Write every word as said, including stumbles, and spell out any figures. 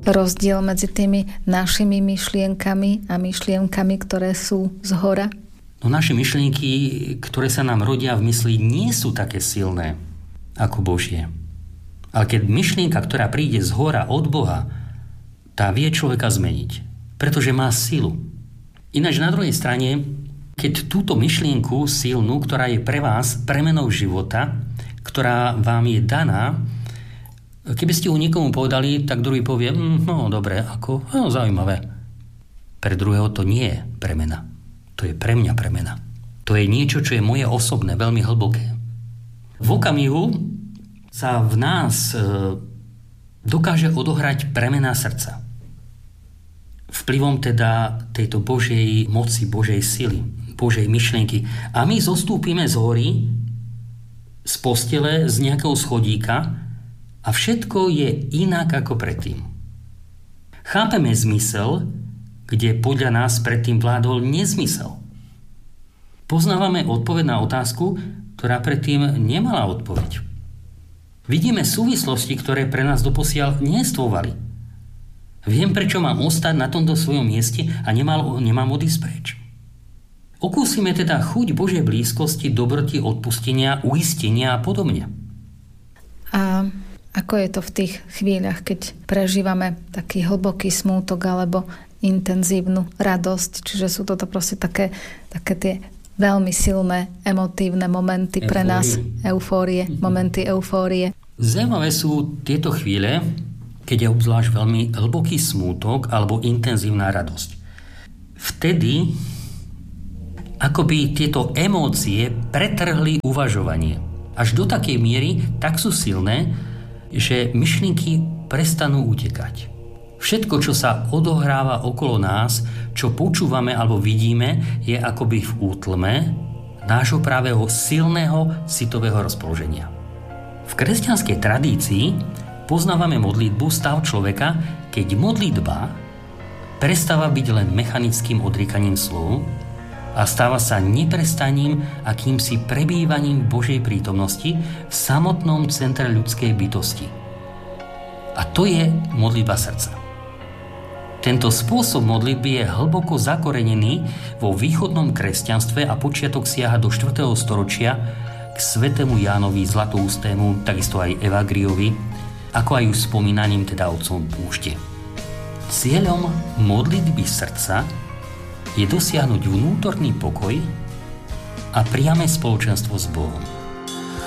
rozdiel medzi tými našimi myšlienkami a myšlienkami, ktoré sú zhora? No naše myšlienky, ktoré sa nám rodia v mysli, nie sú také silné ako Božie. Ale keď myšlienka, ktorá príde z hora od Boha, tá vie človeka zmeniť, pretože má silu. Ináč na druhej strane, keď túto myšlienku silnú, ktorá je pre vás premenou života, ktorá vám je daná, keby ste ho niekomu povedali, tak druhý povie, mm, no dobre, ako, no zaujímavé. Pre druhého to nie je premena. To je pre mňa premena. To je niečo, čo je moje osobné, veľmi hlboké. V okamihu sa v nás e, dokáže odohrať premena srdca. Vplyvom teda tejto Božej moci, Božej sily, Božej myšlienky. A my zostúpime z hory, z postele, z nejakého schodíka, a všetko je inak ako predtým. Chápeme zmysel, kde podľa nás predtým vládol nezmysel. Poznávame odpoveď na otázku, ktorá predtým nemala odpoveď. Vidíme súvislosti, ktoré pre nás doposiaľ neestvovali. Viem, prečo mám ostať na tomto svojom mieste a nemal, nemám odísť preč. Okúsime teda chuť Božej blízkosti, dobroti, odpustenia, uistenia a podobne. A ako je to v tých chvíľach, keď prežívame taký hlboký smútok alebo intenzívnu radosť? Čiže sú toto proste také, také tie veľmi silné emotívne momenty eufórie. Pre nás. Eufórie, mm-hmm. momenty eufórie. Zaujímavé sú tieto chvíle, keď je obzvlášť veľmi hlboký smútok alebo intenzívna radosť. Vtedy akoby tieto emócie pretrhli uvažovanie. Až do takej miery tak sú silné, že myšlienky prestanú utekať. Všetko, čo sa odohráva okolo nás, čo počúvame alebo vidíme, je akoby v útlme nášho právého silného citového rozpoloženia. V kresťanskej tradícii poznávame modlitbu stav človeka, keď modlitba prestáva byť len mechanickým odriekaním slov a stáva sa neprestaným akýmsi prebývaním Božej prítomnosti v samotnom centre ľudskej bytosti. A to je modlitba srdca. Tento spôsob modlitby je hlboko zakorenený vo východnom kresťanstve a počiatok siaha do štvrtého storočia k svätému Jánovi Zlatoústému, takisto aj Evagriovi, ako aj už spomínaním teda otcom púšte. Cieľom modlitby srdca je dosiahnuť vnútorný pokoj a priame spoločenstvo s Bohom.